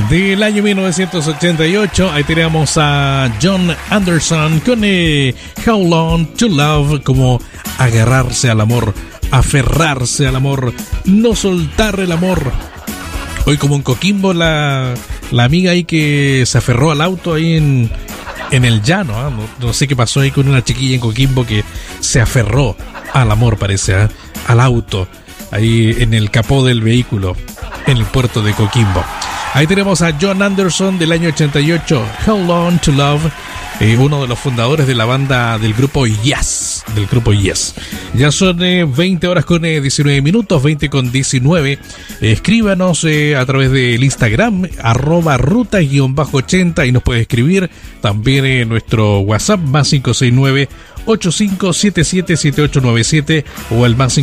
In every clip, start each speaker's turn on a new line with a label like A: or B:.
A: del año 1988. Ahí teníamos a Jon Anderson con How Long to Love, como agarrarse al amor, aferrarse al amor, no soltar el amor. Hoy como en Coquimbo, la amiga ahí que se aferró al auto ahí en el llano, ¿eh? No sé qué pasó ahí con una chiquilla en Coquimbo que se aferró al amor, parece, ¿eh? Al auto, ahí en el capó del vehículo, en el puerto de Coquimbo. Ahí tenemos a Jon Anderson del año 88, How Long to Love, uno de los fundadores de la banda del grupo Yes, Ya son 20 horas con 19 minutos, 20 con 19. Escríbanos a través del Instagram, @ruta_80, y nos puede escribir también en nuestro WhatsApp, más 569-8577-7897, o el más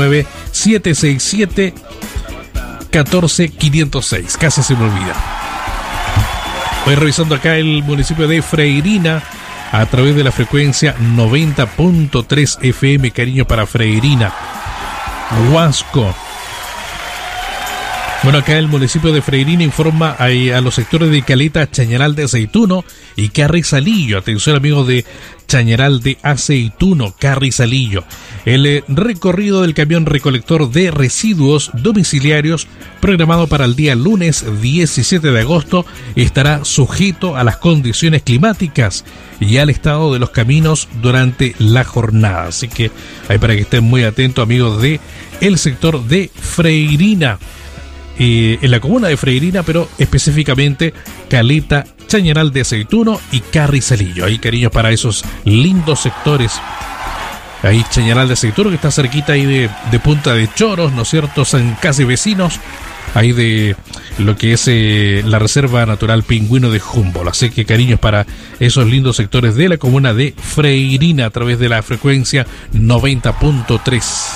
A: 569-767-14506. Casi se me olvida. Voy revisando acá el municipio de Freirina a través de la frecuencia 90.3 FM. Cariño para Freirina, Huasco. Bueno, acá el municipio de Freirina informa a los sectores de Caleta, Chañaral de Aceituno y Carrizalillo. Atención, amigos de Chañaral de Aceituno, Carrizalillo. El recorrido del camión recolector de residuos domiciliarios, programado para el día lunes 17 de agosto, estará sujeto a las condiciones climáticas y al estado de los caminos durante la jornada. Así que ahí para que estén muy atentos, amigos de el sector de Freirina. En la comuna de Freirina, pero específicamente Caleta, Chañaral de Aceituno y Carrizalillo. Ahí, cariños, para esos lindos sectores. Ahí Chañaral de Aceituno, que está cerquita ahí de Punta de Choros, ¿no es cierto? Son casi vecinos ahí de lo que es la Reserva Natural Pingüino de Humboldt. Así que, cariños, para esos lindos sectores de la comuna de Freirina a través de la frecuencia 90.3.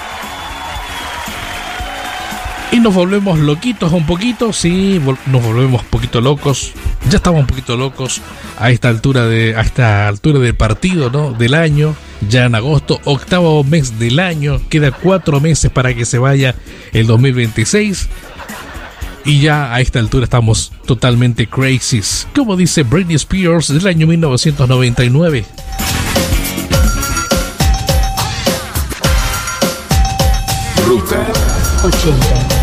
A: Y nos volvemos loquitos un poquito, sí, nos volvemos un poquito locos. Ya estamos un poquito locos a esta altura del partido, ¿no? Del año, ya en agosto, octavo mes del año. Queda 4 meses para que se vaya el 2026. Y ya a esta altura estamos totalmente crazy. Como dice Britney Spears del año 1999.
B: Ruta 80.